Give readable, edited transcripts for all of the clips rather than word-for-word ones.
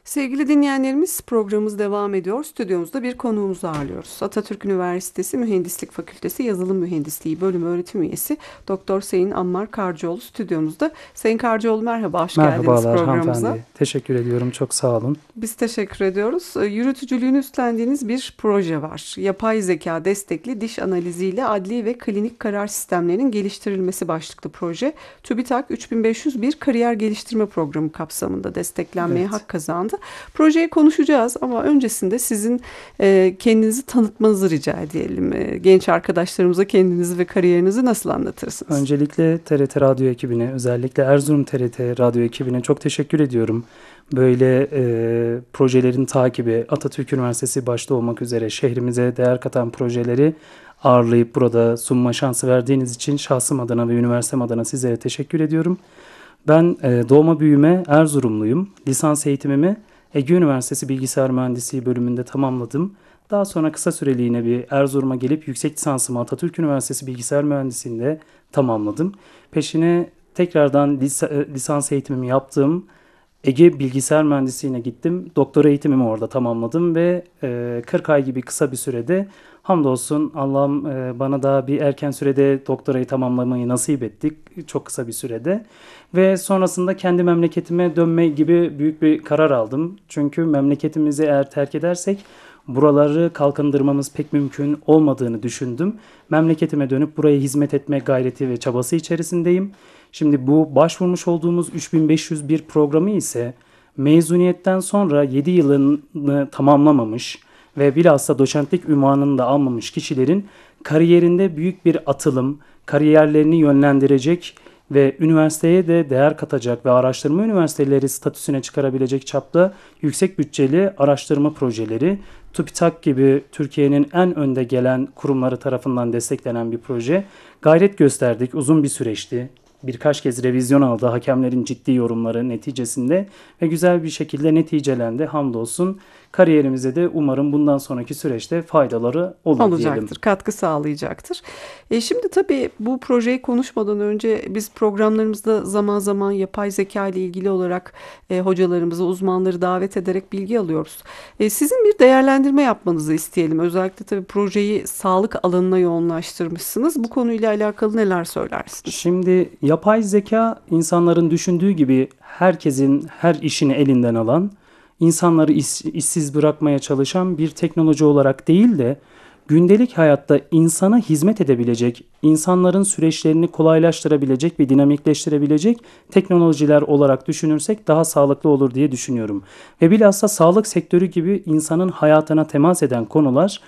Sevgili dinleyenlerimiz, programımız devam ediyor. Stüdyomuzda bir konuğumuzu ağırlıyoruz. Atatürk Üniversitesi Mühendislik Fakültesi Yazılım Mühendisliği Bölümü öğretim üyesi Doktor Sayın Ammar Karcıoğlu stüdyomuzda. Sayın Karcıoğlu, merhaba, hoş geldiniz Merhabalar programımıza. hanımefendi. Teşekkür ediyorum. Çok sağ olun. Biz teşekkür ediyoruz. Yürütücülüğünü üstlendiğiniz bir proje var. Yapay zeka destekli diş analiziyle adli ve klinik karar sistemlerinin geliştirilmesi başlıklı proje. TÜBİTAK 3501 kariyer geliştirme programı kapsamında desteklenmeye Evet. hak kazandı. Projeyi konuşacağız ama öncesinde sizin kendinizi tanıtmanızı rica edelim. Genç arkadaşlarımıza kendinizi ve kariyerinizi nasıl anlatırsınız? Öncelikle TRT Radyo ekibine, özellikle Erzurum TRT Radyo ekibine çok teşekkür ediyorum. Böyle projelerin takibi, Atatürk Üniversitesi başta olmak üzere şehrimize değer katan projeleri ağırlayıp burada sunma şansı verdiğiniz için şahsım adına ve üniversitem adına sizlere teşekkür ediyorum. Ben doğma büyüme Erzurumluyum. Lisans eğitimimi Ege Üniversitesi Bilgisayar Mühendisliği bölümünde tamamladım. Daha sonra kısa süreliğine bir Erzurum'a gelip yüksek lisansımı Atatürk Üniversitesi Bilgisayar Mühendisliği'nde tamamladım. Peşine tekrardan lisans eğitimimi yaptım. Ege Bilgisayar Mühendisliği'ne gittim. Doktora eğitimimi orada tamamladım ve 40 ay gibi kısa bir sürede hamdolsun Allah'ım bana daha bir erken sürede doktorayı tamamlamayı nasip ettik. Çok kısa bir sürede. Ve sonrasında kendi memleketime dönme gibi büyük bir karar aldım. Çünkü memleketimizi eğer terk edersek buraları kalkındırmamız pek mümkün olmadığını düşündüm. Memleketime dönüp buraya hizmet etme gayreti ve çabası içerisindeyim. Şimdi bu başvurmuş olduğumuz 3501 programı ise mezuniyetten sonra 7 yılını tamamlamamış ve bilhassa doçentlik unvanını da almamış kişilerin kariyerinde büyük bir atılım, kariyerlerini yönlendirecek ve üniversiteye de değer katacak ve araştırma üniversiteleri statüsüne çıkarabilecek çapta yüksek bütçeli araştırma projeleri, TÜBİTAK gibi Türkiye'nin en önde gelen kurumları tarafından desteklenen bir proje. Gayret gösterdik, uzun bir süreçti. Birkaç kez revizyon aldı hakemlerin ciddi yorumları neticesinde ve güzel bir şekilde neticelendi. Hamdolsun kariyerimize de umarım bundan sonraki süreçte faydaları olur Olacaktır, diyelim. katkı sağlayacaktır. Şimdi tabii bu projeyi konuşmadan önce biz programlarımızda zaman zaman yapay zeka ile ilgili olarak hocalarımızı, uzmanları davet ederek bilgi alıyoruz. Sizin bir değerlendirme yapmanızı isteyelim. Özellikle tabii projeyi sağlık alanına yoğunlaştırmışsınız. Bu konuyla alakalı neler söylersiniz? Şimdi yapay zeka insanların düşündüğü gibi herkesin her işini elinden alan, insanları işsiz bırakmaya çalışan bir teknoloji olarak değil de gündelik hayatta insana hizmet edebilecek, insanların süreçlerini kolaylaştırabilecek ve dinamikleştirebilecek teknolojiler olarak düşünürsek daha sağlıklı olur diye düşünüyorum. Ve bilhassa sağlık sektörü gibi insanın hayatına temas eden konular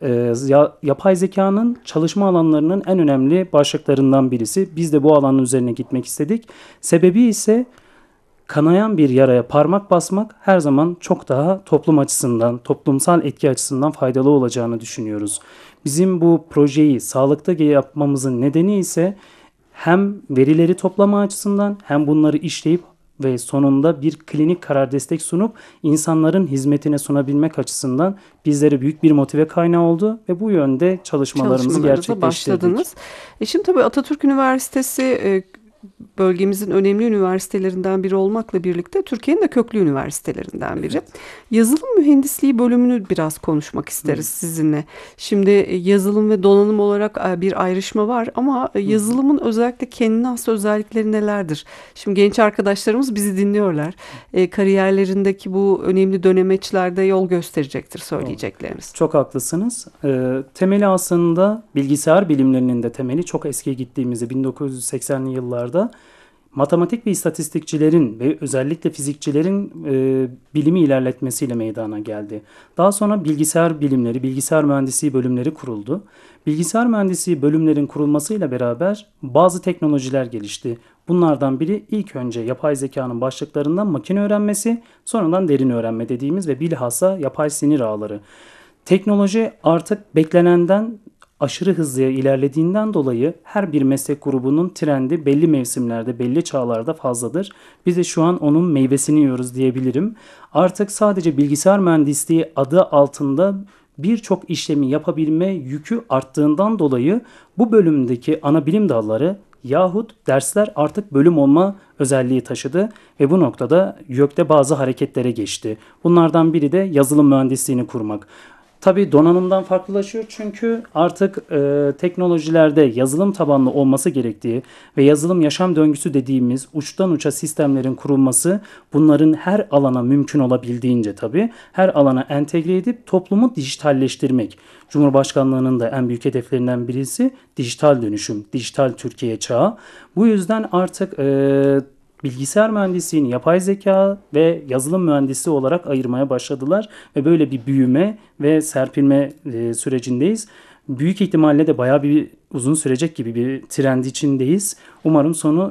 yapay zekanın çalışma alanlarının en önemli başlıklarından birisi. Biz de bu alanın üzerine gitmek istedik. Sebebi ise kanayan bir yaraya parmak basmak her zaman çok daha toplum açısından, toplumsal etki açısından faydalı olacağını düşünüyoruz. Bizim bu projeyi sağlıkta yapmamızın nedeni ise hem verileri toplama açısından hem bunları işleyip ve sonunda bir klinik karar destek sunup insanların hizmetine sunabilmek açısından bizlere büyük bir motive kaynağı oldu ve bu yönde çalışmalarımızı Çalışmalarınıza gerçekleştirdik. başladınız. Şimdi tabii Atatürk Üniversitesi bölgemizin önemli üniversitelerinden biri olmakla birlikte Türkiye'nin de köklü üniversitelerinden biri. Evet. Yazılım mühendisliği bölümünü biraz konuşmak isteriz sizinle. Şimdi yazılım ve donanım olarak bir ayrışma var ama yazılımın özellikle kendine has özellikleri nelerdir? Şimdi genç arkadaşlarımız bizi dinliyorlar. Kariyerlerindeki bu önemli dönemeçlerde yol gösterecektir söyleyecekleriniz. Çok haklısınız. Temeli aslında bilgisayar bilimlerinin de temeli çok eskiye gittiğimizde 1980'li yıllarda matematik ve istatistikçilerin ve özellikle fizikçilerin bilimi ilerletmesiyle meydana geldi. Daha sonra bilgisayar bilimleri, bilgisayar mühendisliği bölümleri kuruldu. Bilgisayar mühendisliği bölümlerin kurulmasıyla beraber bazı teknolojiler gelişti. Bunlardan biri ilk önce yapay zekanın başlıklarından makine öğrenmesi, sonradan derin öğrenme dediğimiz ve bilhassa yapay sinir ağları. Teknoloji artık beklenenden aşırı hızlı ilerlediğinden dolayı her bir meslek grubunun trendi belli mevsimlerde, belli çağlarda fazladır. Biz de şu an onun meyvesini yiyoruz diyebilirim. Artık sadece bilgisayar mühendisliği adı altında birçok işlemi yapabilme yükü arttığından dolayı bu bölümdeki ana bilim dalları yahut dersler artık bölüm olma özelliği taşıdı ve bu noktada YÖK'te bazı hareketlere geçti. Bunlardan biri de yazılım mühendisliğini kurmak. Tabii donanımdan farklılaşıyor çünkü artık teknolojilerde yazılım tabanlı olması gerektiği ve yazılım yaşam döngüsü dediğimiz uçtan uça sistemlerin kurulması, bunların her alana mümkün olabildiğince tabii her alana entegre edip toplumu dijitalleştirmek. Cumhurbaşkanlığının da en büyük hedeflerinden birisi dijital dönüşüm, dijital Türkiye çağı. Bu yüzden artık bilgisayar mühendisliğini yapay zeka ve yazılım mühendisliği olarak ayırmaya başladılar ve böyle bir büyüme ve serpilme sürecindeyiz. Büyük ihtimalle de bayağı bir uzun sürecek gibi bir trend içindeyiz. Umarım sonu